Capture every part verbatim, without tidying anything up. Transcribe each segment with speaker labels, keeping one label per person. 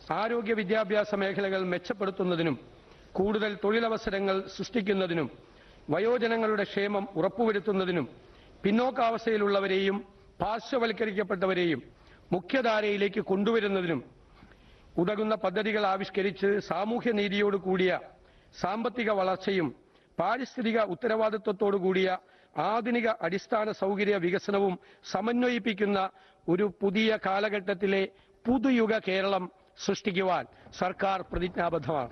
Speaker 1: ആരോഗ്യ വിദ്യാഭ്യാസ മേഖലകൾ മെച്ചപ്പെടുത്തുന്നതിനും കൂടുതൽ തൊഴിലവസരങ്ങൾ സൃഷ്ടിക്കുന്നതിനും വയോജനങ്ങളുടെ ക്ഷേമം ഉറപ്പുവരുത്തുന്നതിനും പിന്നോക്കാവസ്ഥയിലുള്ളവരെയും പാർശ്വവൽക്കരിക്കപ്പെട്ടവരെയും മുഖ്യധാരയിലേക്ക് കൊണ്ടുവരുന്നതിനും ഉതകുന്ന പദ്ധതികൾ ആവിഷ്കരിച്ച് സാമൂഹ്യനീതിയോട് കൂടിയ സാമ്പത്തിക വളർച്ചയും പാരിസ്ഥിതിക ഉത്തരവാദിത്വത്തോടു കൂടിയ ആധുനിക അടിസ്ഥാന സൗകര്യ വികസനവും സമന്വയിപ്പിക്കുന്ന ഒരു പുതിയ കാലഘട്ടത്തിലെ പുതുയുഗ കേരളം സൃഷ്ടിക്കുവാൻ സർക്കാർ പ്രതിജ്ഞാബദ്ധമാണ്.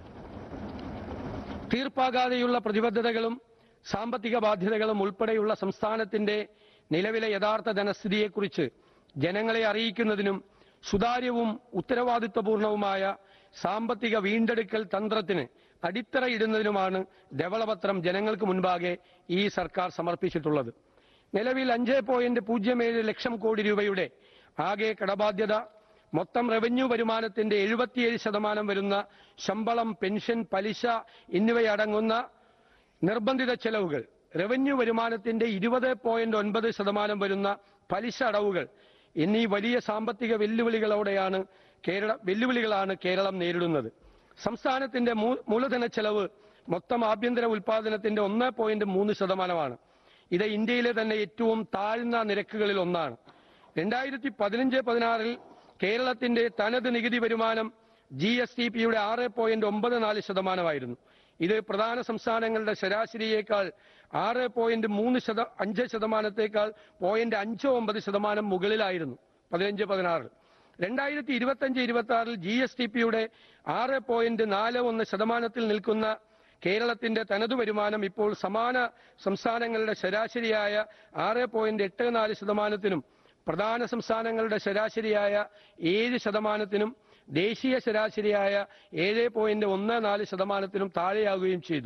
Speaker 1: തീർപ്പാകാതെയുള്ള പ്രതിബദ്ധതകളും സാമ്പത്തിക ബാധ്യതകളും ഉൾപ്പെടെയുള്ള സംസ്ഥാനത്തിന്റെ നിലവിലെ യഥാർത്ഥ ധനസ്ഥിതിയെക്കുറിച്ച് ജനങ്ങളെ അറിയിക്കുന്നതിനും സുതാര്യവും ഉത്തരവാദിത്വപൂർണവുമായ സാമ്പത്തിക വീണ്ടെടുക്കൽ തന്ത്രത്തിന് അടിത്തറയിടുന്നതിനുമാണ് ധവളപത്രം ജനങ്ങൾക്ക് മുൻപാകെ ഈ സർക്കാർ സമർപ്പിച്ചിട്ടുള്ളത്. നിലവിൽ അഞ്ച് പോയിന്റ് പൂജ്യം ഏഴ് ലക്ഷം കോടി രൂപയുടെ ആകെ കടബാധ്യത, മൊത്തം റവന്യൂ വരുമാനത്തിന്റെ എഴുപത്തിയേഴ് ശതമാനം വരുന്ന ശമ്പളം, പെൻഷൻ, പലിശ എന്നിവയടങ്ങുന്ന നിർബന്ധിത ചെലവുകൾ, റവന്യൂ വരുമാനത്തിന്റെ ഇരുപത് പോയിന്റ് ഒൻപത് ശതമാനം വരുന്ന പലിശ അടവുകൾ എന്നീ വലിയ സാമ്പത്തിക വെല്ലുവിളികളോടെയാണ് കേരള വെല്ലുവിളികളാണ് കേരളം നേരിടുന്നത്. സംസ്ഥാനത്തിന്റെ മൂലധന ചെലവ് മൊത്തം ആഭ്യന്തര ഉൽപാദനത്തിന്റെ ഒന്ന് പോയിന്റ് മൂന്ന് ശതമാനമാണ്. ഇത് ഇന്ത്യയിലെ തന്നെ ഏറ്റവും താഴ്ന്ന നിരക്കുകളിൽ ഒന്നാണ്. രണ്ടായിരത്തി പതിനഞ്ച് പതിനാറിൽ കേരളത്തിന്റെ തനത് നികുതി വരുമാനം ജി എസ് ടി പിയുടെ ആറ് പോയിന്റ് ഒമ്പത് നാല് ശതമാനമായിരുന്നു. ഇത് പ്രധാന സംസ്ഥാനങ്ങളുടെ ശരാശരിയേക്കാൾ ആറ് പോയിന്റ് മൂന്ന് ശത അഞ്ച് ശതമാനത്തേക്കാൾ പോയിന്റ് അഞ്ച് ഒമ്പത് ശതമാനം മുകളിലായിരുന്നു പതിനഞ്ച് പതിനാറിൽ. രണ്ടായിരത്തി ഇരുപത്തി അഞ്ച് ഇരുപത്തി ആറിൽ ജി എസ് ടി പിയുടെ ആറ് പോയിന്റ് നാല് ഒന്ന് ശതമാനത്തിൽ നിൽക്കുന്ന കേരളത്തിന്റെ തനതു വരുമാനം ഇപ്പോൾ സമാന സംസ്ഥാനങ്ങളുടെ ശരാശരിയായ ആറ് പോയിന്റ് എട്ട് നാല് ശതമാനത്തിനും പ്രധാന സംസ്ഥാനങ്ങളുടെ ശരാശരിയായ ഏഴ് ശതമാനത്തിനും ദേശീയ ശരാശരിയായ ഏഴ് പോയിന്റ് ഒന്ന് നാല് ശതമാനത്തിനും താഴെയാകുകയും ചെയ്തു.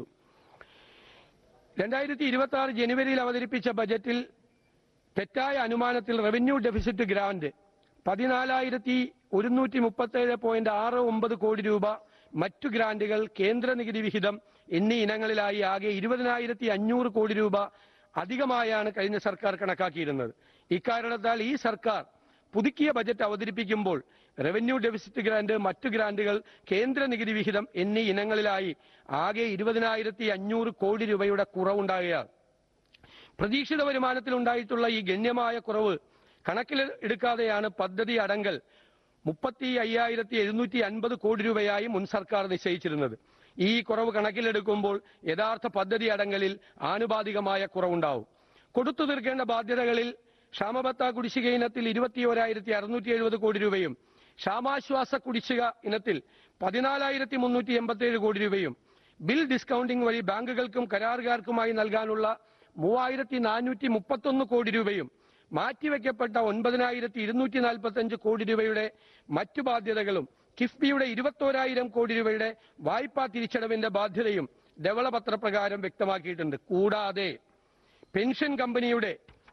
Speaker 1: രണ്ടായിരത്തി ഇരുപത്തി ആറ് ജനുവരിയിൽ അവതരിപ്പിച്ച ബജറ്റിൽ തെറ്റായ അനുമാനത്തിൽ റവന്യൂ ഡെഫിസിറ്റ് ഗ്രാന്റ് പതിനാലായിരത്തി ഒരുന്നൂറ്റി മുപ്പത്തേഴ് പോയിന്റ് ആറ് ഒമ്പത് കോടി രൂപ, മറ്റു ഗ്രാന്റുകൾ, കേന്ദ്ര നികുതി വിഹിതം എന്നീ ഇനങ്ങളിലായി ആകെ ഇരുപതിനായിരത്തി അഞ്ഞൂറ് കോടി രൂപ അധികമായാണ് കഴിഞ്ഞ സർക്കാർ കണക്കാക്കിയിരുന്നത്. ഇക്കാരണത്താൽ ഈ സർക്കാർ പുതുക്കിയ ബജറ്റ് അവതരിപ്പിക്കുമ്പോൾ റവന്യൂ ഡെഫിസിറ്റ് ഗ്രാന്റ്, മറ്റു ഗ്രാന്റുകൾ, കേന്ദ്ര നികുതി വിഹിതം എന്നീ ഇനങ്ങളിലായി ആകെ ഇരുപതിനായിരത്തി അഞ്ഞൂറ് കോടി രൂപയുടെ കുറവുണ്ടാകുകയാണ്. പ്രതീക്ഷിത വരുമാനത്തിൽ ഉണ്ടായിട്ടുള്ള ഈ ഗണ്യമായ കുറവ് കണക്കിലെടുക്കാതെയാണ് പദ്ധതി അടങ്കൽ മുപ്പത്തി അയ്യായിരത്തി എഴുന്നൂറ്റി അൻപത് കോടി രൂപയായി മുൻ സർക്കാർ നിശ്ചയിച്ചിരുന്നത്. ഈ കുറവ് കണക്കിലെടുക്കുമ്പോൾ യഥാർത്ഥ പദ്ധതി അടങ്കലിൽ ആനുപാതികമായ കുറവുണ്ടാവും. കൊടുത്തു തീർക്കേണ്ട ബാധ്യതകളിൽ ക്ഷാമബത്ത കുടിശ്ശിക ഇനത്തിൽ ഇരുപത്തി ഓരായിരത്തി അറുന്നൂറ്റി എഴുപത് കോടി രൂപയും ക്ഷാമാശ്വാസ കുടിശ്ശിക ഇനത്തിൽ പതിനാലായിരത്തി മുന്നൂറ്റി എൺപത്തി ഏഴ് കോടി രൂപയും ബിൽ ഡിസ്കൗണ്ടിംഗ് വഴി ബാങ്കുകൾക്കും കരാറുകാർക്കുമായി നൽകാനുള്ള മൂവായിരത്തി നാനൂറ്റി മുപ്പത്തൊന്ന് കോടി രൂപയും മാറ്റിവെക്കപ്പെട്ട ഒൻപതിനായിരത്തി ഇരുന്നൂറ്റി നാൽപ്പത്തി അഞ്ച് കോടി രൂപയുടെ മറ്റു ബാധ്യതകളും കിഫ്ബിയുടെ ഇരുപത്തോരായിരം കോടി രൂപയുടെ വായ്പാ തിരിച്ചടവിന്റെ ബാധ്യതയും ധവളപത്രപ്രകാരം വ്യക്തമാക്കിയിട്ടുണ്ട്. കൂടാതെ പെൻഷൻ കമ്പനിയുടെ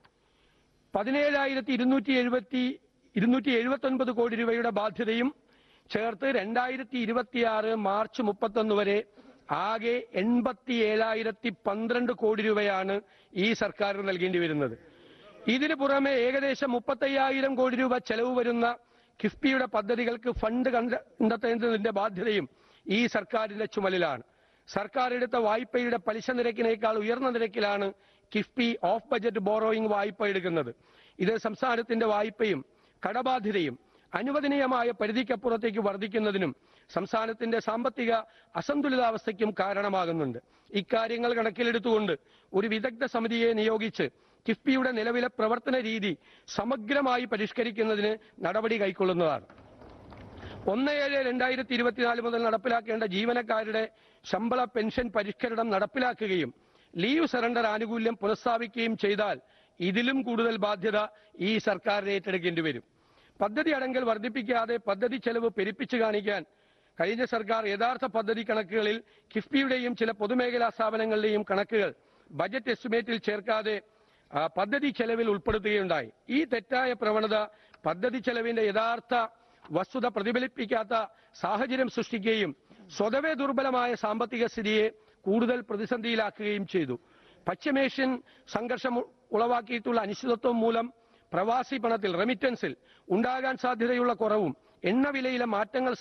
Speaker 1: പതിനേഴായിരത്തി ഇരുന്നൂറ്റി എഴുപത്തി ഇരുന്നൂറ്റി എഴുപത്തി ഒൻപത് കോടി രൂപയുടെ ബാധ്യതയും ചേർത്ത് രണ്ടായിരത്തി ഇരുപത്തിയാറ് മാർച്ച് മുപ്പത്തൊന്ന് വരെ ആകെ എൺപത്തി ഏഴായിരത്തി പന്ത്രണ്ട് കോടി രൂപയാണ് ഈ സർക്കാർ നൽകേണ്ടി വരുന്നത്. ഇതിനു പുറമെ ഏകദേശം മുപ്പത്തയ്യായിരം കോടി രൂപ ചെലവ് വരുന്ന കിഫ്ബിയുടെ പദ്ധതികൾക്ക് ഫണ്ട് കണ്ടെത്തേണ്ടതിന്റെ ബാധ്യതയും ഈ സർക്കാരിന്റെ ചുമലിലാണ്. സർക്കാർ എടുത്ത വായ്പയുടെ പലിശ നിരക്കിനേക്കാൾ ഉയർന്ന നിരക്കിലാണ് കിഫ്ബി ഓഫ് ബജറ്റ് ബോറോയിങ് വായ്പ എടുക്കുന്നത്. ഇത് സംസ്ഥാനത്തിന്റെ വായ്പയും കടബാധ്യതയും അനുവദനീയമായ പരിധിക്കപ്പുറത്തേക്ക് വർദ്ധിക്കുന്നതിനും സംസ്ഥാനത്തിന്റെ സാമ്പത്തിക അസന്തുലിതാവസ്ഥയ്ക്കും കാരണമാകുന്നുണ്ട്. ഇക്കാര്യങ്ങൾ കണക്കിലെടുത്തുകൊണ്ട് ഒരു വിദഗ്ധ സമിതിയെ നിയോഗിച്ച് കിഫ്ബിയുടെ നിലവിലെ പ്രവർത്തന രീതി സമഗ്രമായി പരിഷ്കരിക്കുന്നതിന് നടപടി കൈക്കൊള്ളുന്നതാണ്. ഒന്ന് ഏഴ് രണ്ടായിരത്തി ഇരുപത്തിനാല് മുതൽ നടപ്പിലാക്കേണ്ട ജീവനക്കാരുടെ ശമ്പള പെൻഷൻ പരിഷ്കരണം നടപ്പിലാക്കുകയും ലീവ് സറണ്ടർ ആനുകൂല്യം പുനഃസ്ഥാപിക്കുകയും ചെയ്താൽ ഇതിലും കൂടുതൽ ബാധ്യത ഈ സർക്കാരിന് ഏറ്റെടുക്കേണ്ടി വരും. പദ്ധതി അടങ്കൽ വർദ്ധിപ്പിക്കാതെ പദ്ധതി ചെലവ് പെരുപ്പിച്ചു കാണിക്കാൻ കഴിഞ്ഞ സർക്കാർ യഥാർത്ഥ പദ്ധതി കണക്കുകളിൽ കിഫ്ബിയുടെയും ചില പൊതുമേഖലാ സ്ഥാപനങ്ങളുടെയും കണക്കുകൾ ബജറ്റ് എസ്റ്റിമേറ്റിൽ ചേർക്കാതെ പദ്ധതി ചെലവിൽ ഉൾപ്പെടുത്തുകയുണ്ടായി. ഈ തെറ്റായ പ്രവണത പദ്ധതി ചെലവിന്റെ യഥാർത്ഥ വസ്തുത പ്രതിഫലിപ്പിക്കാത്ത സാഹചര്യം സൃഷ്ടിക്കുകയും സ്വതവേ ദുർബലമായ സാമ്പത്തിക സ്ഥിതിയെ കൂടുതൽ പ്രതിസന്ധിയിലാക്കുകയും ചെയ്തു. പശ്ചിമേഷ്യൻ സംഘർഷം ഉളവാക്കിയിട്ടുള്ള അനിശ്ചിതത്വം മൂലം പ്രവാസി പണത്തിൽ റെമിറ്റൻസിൽ ഉണ്ടാകാൻ സാധ്യതയുള്ള കുറവും എണ്ണവിലയിലെ മാറ്റങ്ങൾ